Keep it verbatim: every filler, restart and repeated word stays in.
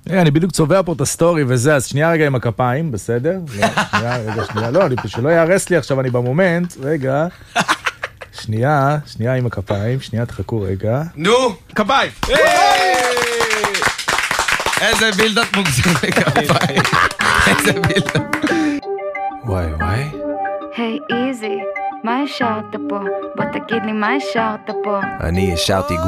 אני בדיוק צובע פה את הסטורי וזה, אז שנייה רגע עם הכפיים, בסדר? שנייה, רגע, שנייה, לא, שלא יערס לי עכשיו, אני במומנט, רגע. שנייה, שנייה עם הכפיים, שנייה, תחכו רגע. נו, כפיים! איזה בילדת מוגזם לכפיים. איזה בילדת. וואי, וואי. היי איזי, מה השארת פה? בוא תגיד לי מה השארת פה. אני השארתי